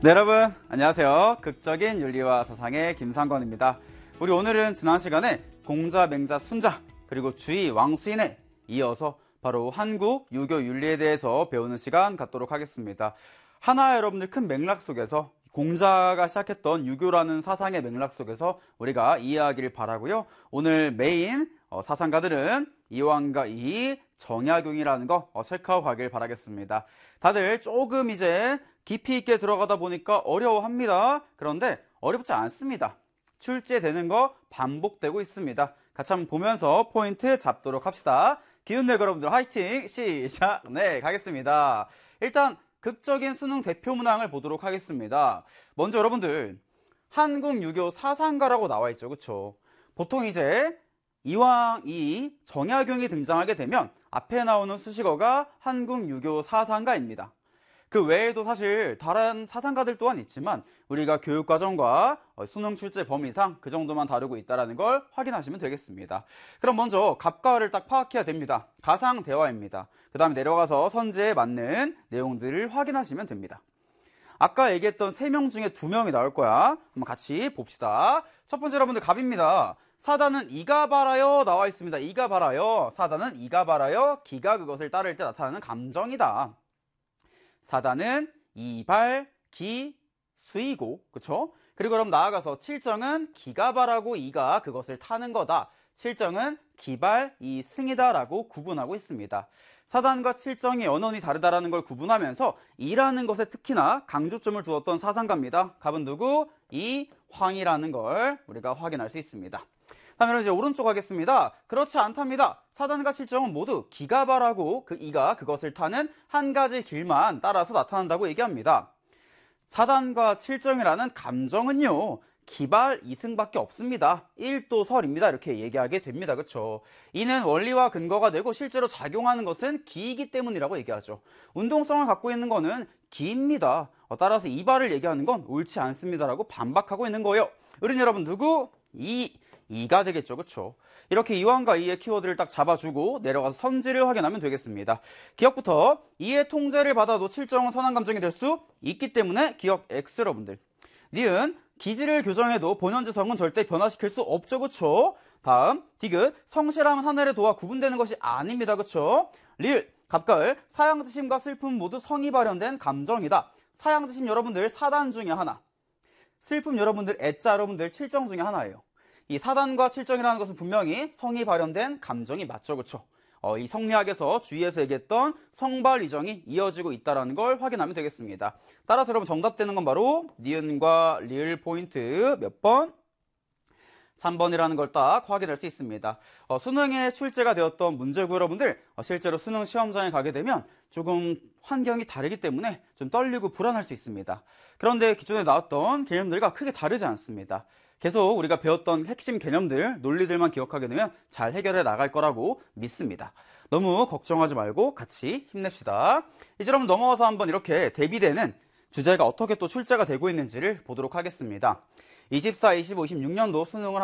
네, 여러분 안녕하세요. 극적인 윤리와 사상의 김상건입니다. 우리 오늘은 지난 시간에 공자, 맹자, 순자 그리고 주의, 왕수인에 이어서 바로 한국 유교 윤리에 대해서 배우는 시간 갖도록 하겠습니다. 하나 여러분들 큰 맥락 속에서 공자가 시작했던 유교라는 사상의 맥락 속에서 우리가 이해하기를 바라고요. 오늘 메인 사상가들은 이황과 이 정약용이라는 거 체크하고 가길 바라겠습니다. 다들 조금 이제 깊이 있게 들어가다 보니까 어려워합니다. 그런데 어렵지 않습니다. 출제되는 거 반복되고 있습니다. 같이 한번 보면서 포인트 잡도록 합시다. 기운내 여러분들 화이팅! 시작! 네, 가겠습니다. 일단 극적인 수능 대표 문항을 보도록 하겠습니다. 먼저 여러분들 한국 유교 사상가라고 나와 있죠. 그쵸? 보통 이제 이황이 정약용이 등장하게 되면 앞에 나오는 수식어가 한국 유교 사상가입니다. 그 외에도 사실 다른 사상가들 또한 있지만 우리가 교육과정과 수능 출제 범위상 그 정도만 다루고 있다는 걸 확인하시면 되겠습니다. 그럼 먼저 갑과 을을 딱 파악해야 됩니다. 가상대화입니다. 그 다음에 내려가서 선지에 맞는 내용들을 확인하시면 됩니다. 아까 얘기했던 3명 중에 2명이 나올 거야. 한번 같이 봅시다. 첫 번째 여러분들 갑입니다. 사다는 이가 바라여 나와 있습니다. 이가 바라여. 사다는 이가 바라여. 기가 그것을 따를 때 나타나는 감정이다. 사다는 이발, 기, 수이고, 그쵸? 그리고 그럼 나아가서 칠정은 기가 바라고 이가 그것을 타는 거다. 칠정은 기발, 이 승이다 라고 구분하고 있습니다. 사단과 칠정이 언원이 다르다라는 걸 구분하면서 이라는 것에 특히나 강조점을 두었던 사상가입니다. 갑은 누구? 이황이라는 걸 우리가 확인할 수 있습니다. 다음에 이제 오른쪽 하겠습니다. 그렇지 않답니다. 사단과 칠정은 모두 기가 바라고 그 이가 그것을 타는 한 가지 길만 따라서 나타난다고 얘기합니다. 사단과 칠정이라는 감정은요, 기발, 이승밖에 없습니다. 일도설입니다. 이렇게 얘기하게 됩니다. 그쵸? 이는 원리와 근거가 되고 실제로 작용하는 것은 기이기 때문이라고 얘기하죠. 운동성을 갖고 있는 거는 기입니다. 따라서 이발을 얘기하는 건 옳지 않습니다라고 반박하고 있는 거예요. 어린 여러분 누구? 이가 되겠죠. 그쵸? 이렇게 이황과 이의 키워드를 딱 잡아주고 내려가서 선지를 확인하면 되겠습니다. 기억부터 이의 통제를 받아도 칠정은 선한 감정이 될 수 있기 때문에 기억 X 여러분들. 니은 기지를 교정해도 본현지성은 절대 변화시킬 수 없죠. 그쵸? 다음 디귿 성실함은 하늘의 도와 구분되는 것이 아닙니다. 그쵸? 리을 갑가을 사양지심과 슬픔 모두 성이 발현된 감정이다. 사양지심 여러분들 사단 중에 하나, 슬픔 여러분들 애자 여러분들 칠정 중에 하나예요. 이 사단과 칠정이라는 것은 분명히 성이 발현된 감정이 맞죠. 그쵸? 이 성리학에서 주위에서 얘기했던 성발이정이 이어지고 있다는 걸 확인하면 되겠습니다. 따라서 여러분 정답되는 건 바로 니은과 리을 포인트 몇 번? 3번이라는 걸 딱 확인할 수 있습니다. 수능에 출제가 되었던 문제고 여러분들 실제로 수능 시험장에 가게 되면 조금 환경이 다르기 때문에 좀 떨리고 불안할 수 있습니다. 그런데 기존에 나왔던 개념들과 크게 다르지 않습니다. 계속 우리가 배웠던 핵심 개념들, 논리들만 기억하게 되면 잘 해결해 나갈 거라고 믿습니다. 너무 걱정하지 말고 같이 힘냅시다. 이제 여러분 넘어와서 한번 이렇게 대비되는 주제가 어떻게 또 출제가 되고 있는지를 보도록 하겠습니다. 24, 25, 26년도 수능을